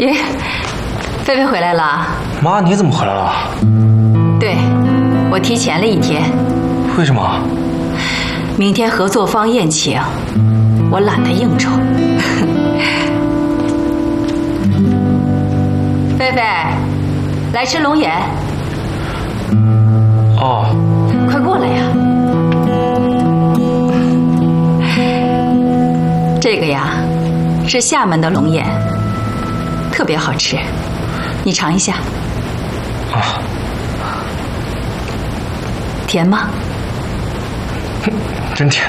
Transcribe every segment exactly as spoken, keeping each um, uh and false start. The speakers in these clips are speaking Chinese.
耶，菲菲回来了。 妈，你怎么回来了？ 对，我提前了一天。 为什么？ 明天合作方宴请，我懒得应酬。菲菲，来吃龙眼。 哦， 快过来呀！这个呀，是厦门的龙眼，特别好吃，你尝一下。 啊， 甜吗？ 真甜。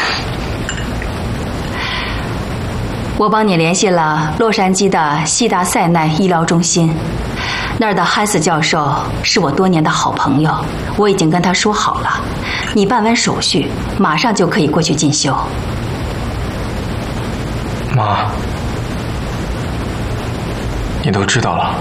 我帮你联系了洛杉矶的西达塞奈医疗中心，那儿的汉斯教授是我多年的好朋友，我已经跟他说好了，你办完手续，马上就可以过去进修。 妈，你都知道了。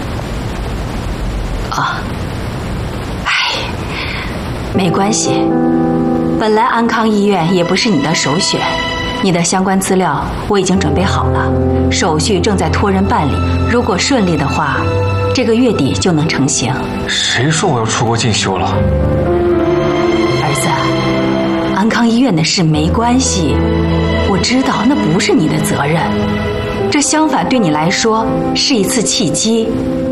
啊，哎，没关系，本来安康医院也不是你的首选。你的相关资料我已经准备好了，手续正在托人办理。如果顺利的话，这个月底就能成行。 谁说我要出国进修了？ 儿子，安康医院的事没关系，我知道那不是你的责任，这相反对你来说是一次契机。